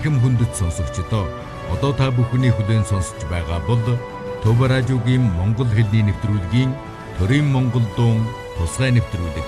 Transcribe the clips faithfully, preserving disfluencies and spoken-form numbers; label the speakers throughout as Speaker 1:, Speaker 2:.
Speaker 1: Эрхэм хүндэт сонсогчдоо одоо та бүхний хүлээн сонсож байгаа бол Төв радиогийн Монгол хэлний нэвтрүүлгийн Төрийн Монгол дуун тусгай нэвтрүүлэг.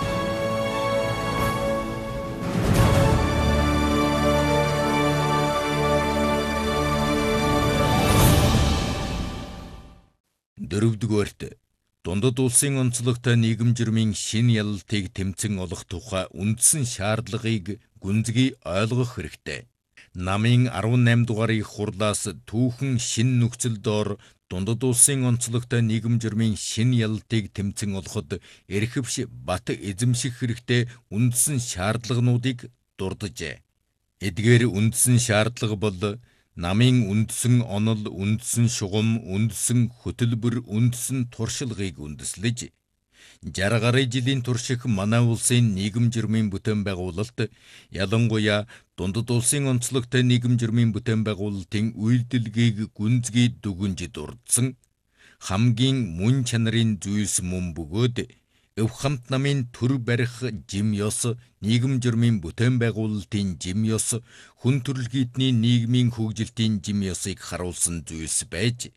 Speaker 1: Дөрөвдүгээрт Дундад улсын онцлогтой нийгэм журмын шинэ ялалтыг тэмцэн олох тухай үндсэн шаардлагыг гүнзгий ойлгох хэрэгтэй. Намын арван наймд дугаарыг хурлаас түүхэн шинэ нөхцөл доор Дундад улсын онцлогтой нийгэм журмын шинэ ялалтыг тэмцэн олоход эрхэвч бат эзэмших хэрэгтэй үндсэн шаардлагынуудыг дурджээ. Эдгээр үндсэн шаардлага бол намын үндсэн онол, үндсэн шугам, үндсэн хөтөлбөр, үндсэн туршлагыг үндэслэж, жаргал гаруй жилийн турших манай улсын нийгэм журмын бүтээн байгуулалт, ялангуяа Дундад улсын онцлогтой нийгэм журмын бүтээн байгуулалтын үйлдэлгийг гүнзгий дүгнж дурдсан, хамгийн мөн чанарын зүйлс мөн бөгөөд өв хамт намын төр барих жим ёс, нийгэм журмын бүтээн байгуулалтын жим ёс, хүн төрөлхийдний нийгмийн хөгжилтийн жим ёсыг харуулсан зүйлс байж,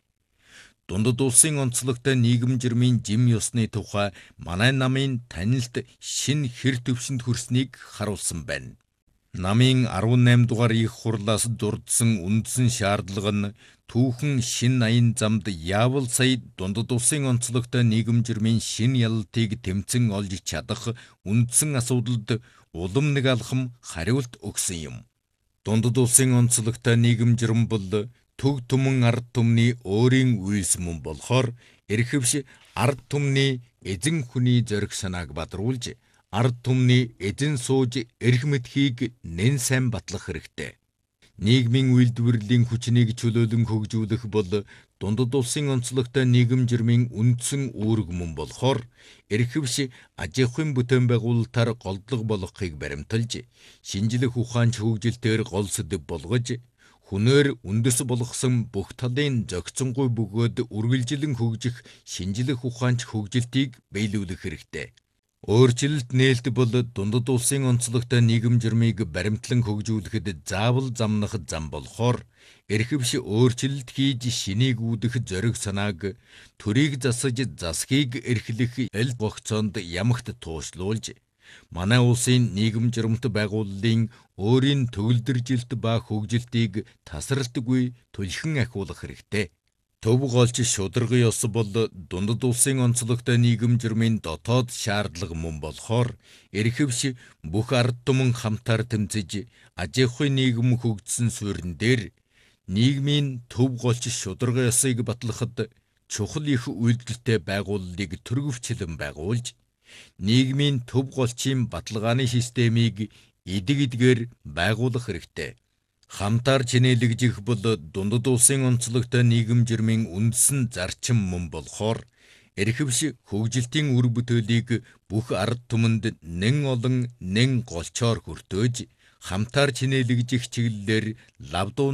Speaker 1: Дундад улсын онцлогтой нийгэм журмын жим ёсны тухай манай намын танилт шинэ хэр төвшөнд хүрснийг харуулсан байна. Намын арван наймд дугаарыг хурлаас дурдсан үндсэн шаардлага нь түүхэн шинэ аян замд яавал сая Дундад улсын онцлогтой нийгэм журмын шинэ ялалтыг тэмцэн олж чадах үндсэн асуудалд улам нэг алхам хариулт өгсөн юм. Дундад улсын онцлогтой нийгэм журам бол төг түмэн ард түмний өөрийн үйлс мөн болохоор эрхэвч ард түмний эзэн хүний зориг санааг бадруулж, ард түмний эзэн сууж эрх мэдхийг нэн сайн батлах хэрэгтэй. Нийгмийн үйлдвэрлэлийн хүчнийг чөлөөлөн хөгжүүлэх бол Дундад улсын онцлогтой нийгэм журмын үндсэн үүрэг мөн болохоор эрхэвч аж ахуйн бүтээн байгуулалтаар голдлого болгохыг баримталж, шинжлэх ухаанч хөгжилтээр гол сэдэв болгож, хүнээр үндэс болгосон бүх талын зохицонгүй бөгөөд үргэлжилэн хөгжих шинжлэх ухаанч хөгжилтийг биелүүлэх хэрэгтэй. Өөрчлөлт нээлт бол Дундад улсын онцлогтой нийгэм журмыг баримтлан хөгжүүлэхэд заавал замнах зам болохоор эрхэвч өөрчлөлт хийж шинийг үүдэх зориг санааг төрийг засаж засгийг эрхлэх эл богцоонд ямагт туушлуулж, манай улсын нийгэм журамт байгууллын өөрийн төгөлдржилт ба хөгжилтийг тасралтгүй түлхэн ахиулах хэрэгтэй. Төв голч шударга ёс бол Дундад улсын онцлогтой нийгэм журмын дотоод шаардлага мөн болохоор эрхэвч бүх ард түмэн хамтаар тэмцэж аж ахуйн нийгэм хөгжсөн суурин дээр нийгмийн төв голч шударга ёсыг батлахад чухал их үйлдэлтэй байгууллагыг түргэвчлэн байгуулж, нийгмийн төв голчийн баталгааны системийг эдэг эдгээр байгуулах хэрэгтэй. Хамтаар чинээлэгжих бол Дундад улсын онцлогтой нийгэм журмын үндсэн зарчим мөн болохоор эрхэвч хөгжилтийн үр бүтээлийг бүх ард түмэнд нэн олон нэн голчоор хүртөөж, хамтаар чинээлэгжих чиглэлээр лавдуу